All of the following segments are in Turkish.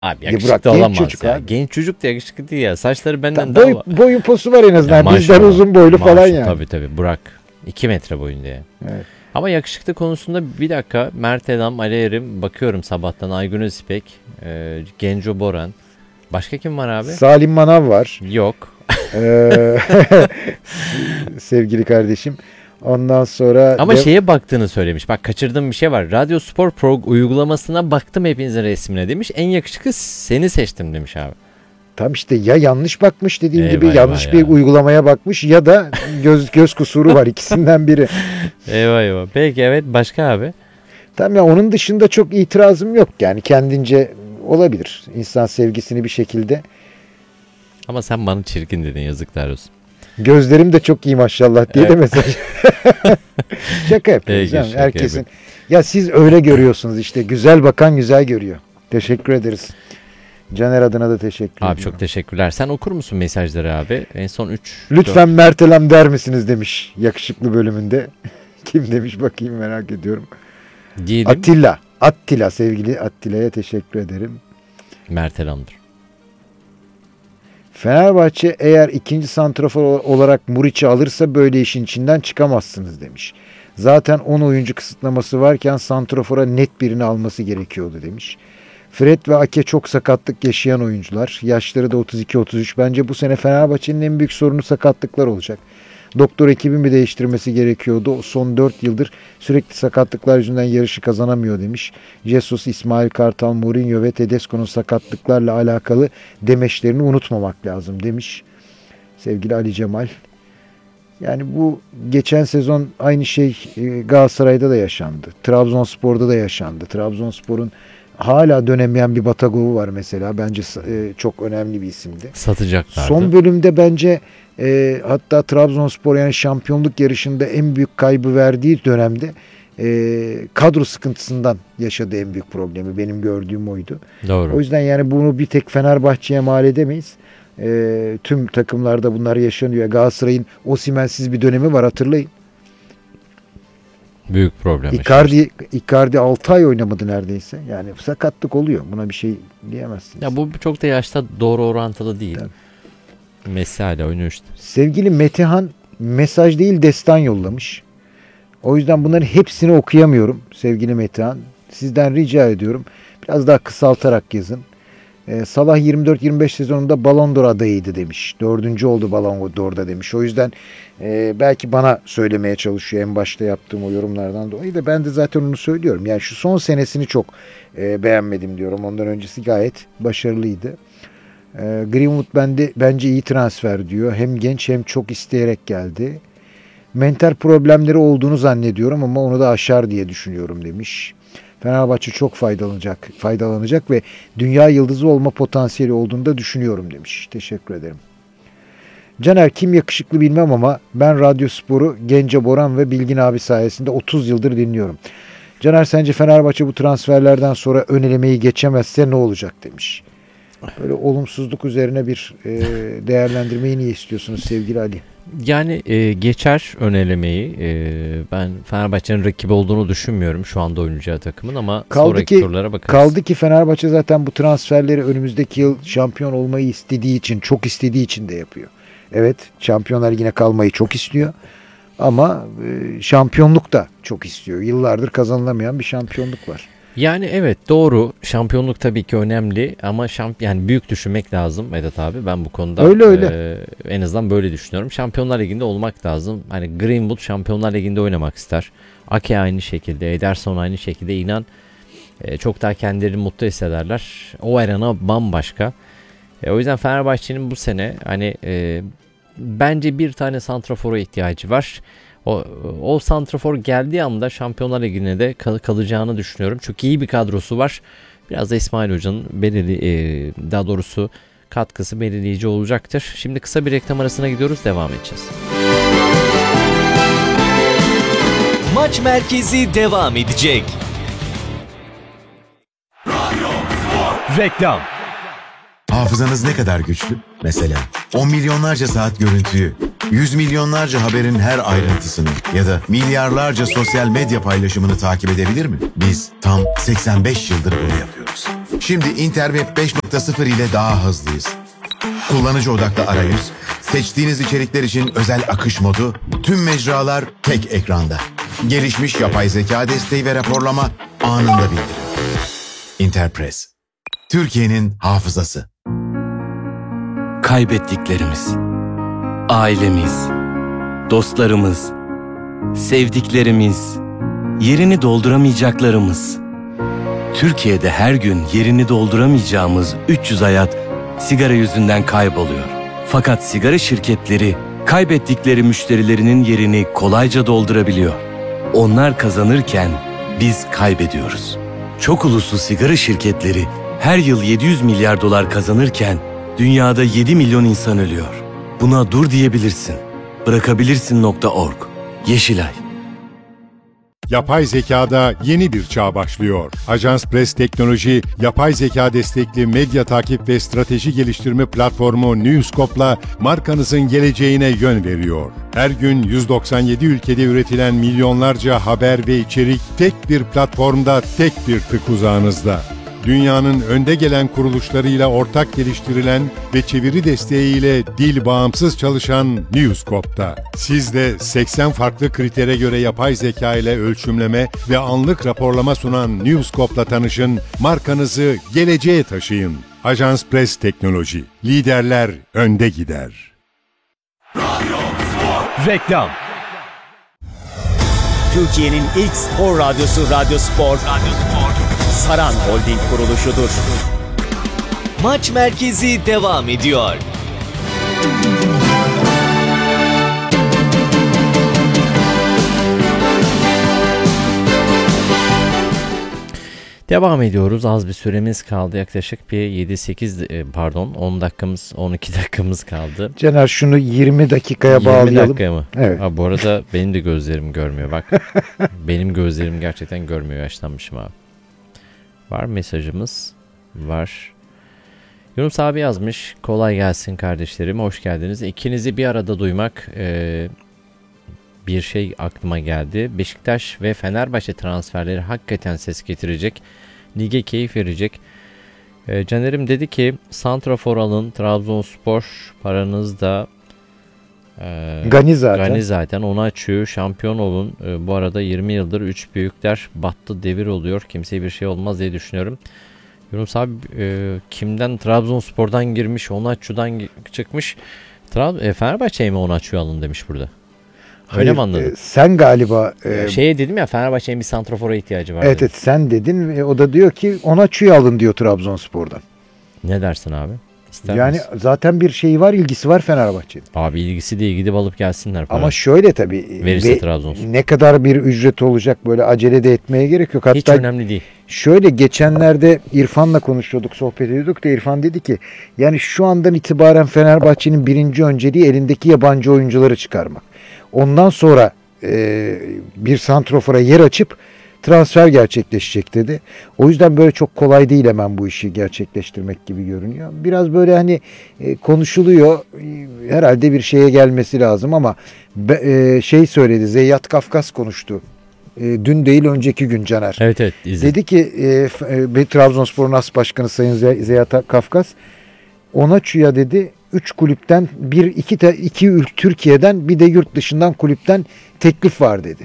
Abi Burak yakışıklı genç olamaz çocuk ya. abi. Genç çocuk da yakışıklı değil ya. Saçları benden Boy, daha... boyu posu var en azından. Ya Bizden uzun boylu falan yani. Tabii Burak 2 metre boyunda ya. Evet. Ama yakışıklı konusunda bir dakika. Mert Edam, Ali Erim bakıyorum sabahtan. Aygün Özipek, Genco Boran. Başka kim var abi? Salim Manav var. Yok. Sevgili kardeşim. Ondan sonra... Ama şeye baktığını söylemiş. Bak kaçırdığım bir şey var. Radyo Spor Pro uygulamasına baktım hepinizin resmine demiş. En yakışıklı seni seçtim demiş abi. Tam işte ya yanlış bakmış dediğim Eyvah gibi eyvah yanlış ya. bir uygulamaya bakmış ya da göz kusuru var, ikisinden biri. Eyvah. Peki evet, başka abi? Tamam ya, onun dışında çok itirazım yok. Yani kendince olabilir. İnsan sevgisini bir şekilde. Ama sen bana çirkin dedin, yazıklar olsun. Gözlerim de çok iyi maşallah diye de mesaj. Şaka yapıyoruz. Peki, şaka Herkesin. yapıyorum. Ya siz öyle görüyorsunuz işte. Güzel bakan güzel görüyor. Teşekkür ederiz. Caner adına da teşekkür ediyorum. Abi çok teşekkürler. Sen okur musun mesajları abi? En son 3. Lütfen Mert Elem der misiniz demiş yakışıklı bölümünde. Kim demiş bakayım, merak ediyorum. Diyelim. Attila, sevgili Attila'ya teşekkür ederim. Mert Elam'dır. Fenerbahçe eğer ikinci santrafor olarak Muriç'i alırsa böyle işin içinden çıkamazsınız demiş. Zaten 10 oyuncu kısıtlaması varken santrafora net birini alması gerekiyordu demiş. Fred ve Ake çok sakatlık yaşayan oyuncular. Yaşları da 32-33. Bence bu sene Fenerbahçe'nin en büyük sorunu sakatlıklar olacak. Doktor ekibin bir değiştirmesi gerekiyordu. O son 4 yıldır sürekli sakatlıklar yüzünden yarışı kazanamıyor demiş. Jesus, İsmail Kartal, Mourinho ve Tedesco'nun sakatlıklarla alakalı demeçlerini unutmamak lazım demiş. Sevgili Ali Cemal. Yani bu geçen sezon aynı şey Galatasaray'da da yaşandı. Trabzonspor'da da yaşandı. Trabzonspor'un hala dönemeyen bir Batagov'u var mesela. Bence çok önemli bir isimdi. Satacaklardı. Son bölümde bence hatta Trabzonspor yani şampiyonluk yarışında en büyük kaybı verdiği dönemde kadro sıkıntısından yaşadığı en büyük problemi. Benim gördüğüm oydu. Doğru. O yüzden yani bunu bir tek Fenerbahçe'ye mal edemeyiz. Tüm takımlarda bunlar yaşanıyor. Galatasaray'ın Osimhen'siz bir dönemi var, hatırlayın. Büyük problem. Icardi 6 ay oynamadı neredeyse. Yani sakatlık oluyor. Buna bir şey diyemezsiniz. Ya bu çok da yaşta doğru orantılı değil. Tabii. Messi hala oynuyor işte. Sevgili Metehan mesaj değil destan yollamış. O yüzden bunların hepsini okuyamıyorum sevgili Metehan. Sizden rica ediyorum. Biraz daha kısaltarak yazın. Salah 24-25 sezonunda Ballon d'Or adayıydı demiş. 4. oldu Ballon d'Or'da demiş. O yüzden belki bana söylemeye çalışıyor en başta yaptığım o yorumlardan dolayı da ben de zaten onu söylüyorum. Yani şu son senesini çok beğenmedim diyorum. Ondan öncesi gayet başarılıydı. Greenwood bence iyi transfer diyor. Hem genç hem çok isteyerek geldi. Mental problemleri olduğunu zannediyorum ama onu da aşar diye düşünüyorum demiş. Fenerbahçe çok faydalanacak ve dünya yıldızı olma potansiyeli olduğunu da düşünüyorum demiş. Teşekkür ederim. Caner, kim yakışıklı bilmem ama ben Radyo Spor'u Gence Boran ve Bilgin abi sayesinde 30 yıldır dinliyorum. Caner, sence Fenerbahçe bu transferlerden sonra ön elemeyi geçemezse ne olacak demiş. Böyle olumsuzluk üzerine bir değerlendirmeyi niye istiyorsunuz sevgili Ali? Yani geçer ön elemeyi. Ben Fenerbahçe'nin rakibi olduğunu düşünmüyorum şu anda oynayacağı takımın ama sonraki turlara bakarız. Kaldı ki Fenerbahçe zaten bu transferleri önümüzdeki yıl şampiyon olmayı istediği için, çok istediği için de yapıyor. Evet, Şampiyonlar Ligi'ne kalmayı çok istiyor ama şampiyonluk da çok istiyor. Yıllardır kazanılamayan bir şampiyonluk var. Yani evet, doğru. Şampiyonluk tabii ki önemli ama yani büyük düşünmek lazım Vedat abi. Ben bu konuda öyle. En azından böyle düşünüyorum. Şampiyonlar Ligi'nde olmak lazım. Hani Greenwood Şampiyonlar Ligi'nde oynamak ister. Ake aynı şekilde, Ederson aynı şekilde, inan çok daha kendilerini mutlu hissederler. O arena bambaşka. O yüzden Fenerbahçe'nin bu sene hani bence bir tane santrafora ihtiyacı var. O santrafor geldiği anda Şampiyonlar Ligi'ne de kalacağını düşünüyorum. Çünkü iyi bir kadrosu var. Biraz da İsmail Hoca'nın daha doğrusu katkısı belirleyici olacaktır. Şimdi kısa bir reklam arasına gidiyoruz. Devam edeceğiz. Maç merkezi devam edecek. Reklam. Hafızanız ne kadar güçlü? Mesela 10 milyonlarca saat görüntüyü, 100 milyonlarca haberin her ayrıntısını ya da milyarlarca sosyal medya paylaşımını takip edebilir mi? Biz tam 85 yıldır bunu yapıyoruz. Şimdi Interweb 5.0 ile daha hızlıyız. Kullanıcı odaklı arayüz, seçtiğiniz içerikler için özel akış modu, tüm mecralar tek ekranda. Gelişmiş yapay zeka desteği ve raporlama anında bildirim. Interpress, Türkiye'nin hafızası. Kaybettiklerimiz, ailemiz, dostlarımız, sevdiklerimiz, yerini dolduramayacaklarımız. Türkiye'de her gün yerini dolduramayacağımız 300 hayat sigara yüzünden kayboluyor. Fakat sigara şirketleri kaybettikleri müşterilerinin yerini kolayca doldurabiliyor. Onlar kazanırken biz kaybediyoruz. Çok uluslu sigara şirketleri her yıl 700 milyar dolar kazanırken dünyada 7 milyon insan ölüyor. Buna dur diyebilirsin. Bırakabilirsin.org. Yeşilay. Yapay zekada yeni bir çağ başlıyor. Ajans Press Teknoloji, yapay zeka destekli medya takip ve strateji geliştirme platformu Newscope'la markanızın geleceğine yön veriyor. Her gün 197 ülkede üretilen milyonlarca haber ve içerik tek bir platformda, tek bir tık uzağınızda. Dünyanın önde gelen kuruluşlarıyla ortak geliştirilen ve çeviri desteğiyle dil bağımsız çalışan Newscope'da. Siz de 80 farklı kritere göre yapay zeka ile ölçümleme ve anlık raporlama sunan Newscope'la tanışın, markanızı geleceğe taşıyın. Ajans Press Teknoloji, liderler önde gider. Reklam. Türkiye'nin ilk spor radyosu Radyo Spor. Saran Holding kuruluşudur. Maç Merkezi devam ediyor. Devam ediyoruz. Az bir süremiz kaldı. Yaklaşık bir 10 dakikamız, 12 dakikamız kaldı. Caner şunu 20 dakikaya 20 bağlayalım. dakika mı? Evet. Ha, bu arada benim de gözlerim görmüyor bak. Benim gözlerim gerçekten görmüyor, yaşlanmışım abi. Var mesajımız? Var. Yunus abi yazmış. Kolay gelsin kardeşlerim. Hoş geldiniz. İkinizi bir arada duymak bir şey aklıma geldi. Beşiktaş ve Fenerbahçe transferleri hakikaten ses getirecek. Lige keyif verecek. Caner'im dedi ki santrafor alın, Trabzonspor paranız da Gani zaten. Gani zaten onu açıyor. Şampiyon olun. Bu arada 20 yıldır 3 büyükler battı, devir oluyor. Kimseye bir şey olmaz diye düşünüyorum. Yunus abi kimden? Trabzonspor'dan girmiş, Onaçu'dan çıkmış. Fenerbahçe'ye mi Onaçu'yu alın demiş burada. Öyle Hayır, mi anladın? Sen galiba Dedim ya, Fenerbahçe'nin bir santrafora ihtiyacı var. evet, dedim. evet sen dedin ve o da diyor ki Onaçu'yu alın diyor Trabzonspor'dan. Ne dersin abi? İster Yani misin? zaten bir şeyi var, ilgisi var Fenerbahçe'nin. Abi ilgisi değil, gidip alıp gelsinler. Para. Ama şöyle tabii Verirse Trabzonspor. ne kadar bir ücret olacak, böyle acele de etmeye gerek yok. Hatta Hiç önemli değil. şöyle geçenlerde İrfan'la konuşuyorduk, sohbet ediyorduk da İrfan dedi ki yani şu andan itibaren Fenerbahçe'nin birinci önceliği elindeki yabancı oyuncuları çıkarmak. Ondan sonra bir santrofora yer açıp transfer gerçekleşecek dedi. O yüzden böyle çok kolay değil hemen bu işi gerçekleştirmek gibi görünüyor. Biraz böyle hani konuşuluyor. Herhalde bir şeye gelmesi lazım ama şey söyledi. Zeyyat Kafkas konuştu. Dün değil önceki gün Caner. Evet izledim. Dedi ki Trabzonspor'un as başkanı Sayın Zeyyat Kafkas Onaçu'ya dedi 3 kulüpten iki Türkiye'den bir de yurt dışından kulüpten teklif var dedi.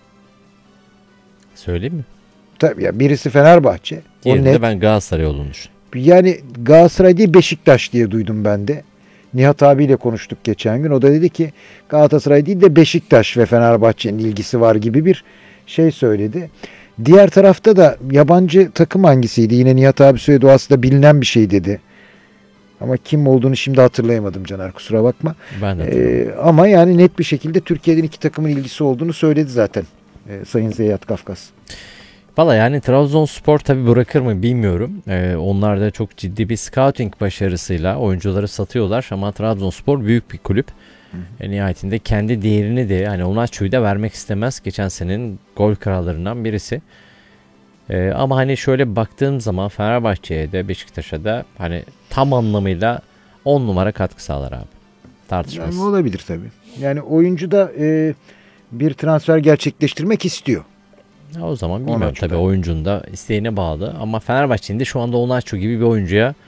Söyleyeyim mi? Tabii ya, birisi Fenerbahçe. Diğerinde net. ben Galatasaray olduğunu düşünüyorum. Yani Galatasaray değil Beşiktaş diye duydum ben de. Nihat abiyle konuştuk geçen gün. O da dedi ki Galatasaray değil de Beşiktaş ve Fenerbahçe'nin ilgisi var gibi bir şey söyledi. Diğer tarafta da yabancı takım hangisiydi? Yine Nihat abi söyledi, o aslında bilinen bir şey dedi. Ama kim olduğunu şimdi hatırlayamadım Caner, kusura bakma. Ben de ama yani net bir şekilde Türkiye'den iki takımın ilgisi olduğunu söyledi zaten Sayın Zeyyat Kafkas. Valla yani Trabzonspor tabi bırakır mı bilmiyorum. Onlar da çok ciddi bir scouting başarısıyla oyuncuları satıyorlar ama Trabzonspor büyük bir kulüp. Nihayetinde kendi değerini de hani Onaçu'yu da vermek istemez. Geçen senenin gol krallarından birisi. Ama hani şöyle baktığım zaman Fenerbahçe'ye de Beşiktaş'a da hani tam anlamıyla 10 numara katkı sağlar abi. Tartışmasız. Yani olabilir tabii. Yani oyuncu da bir transfer gerçekleştirmek istiyor. O zaman bilmiyorum açıdan. tabii, oyuncunun da isteğine bağlı. Ama Fenerbahçe'nin de şu anda Onaçu gibi bir oyuncuya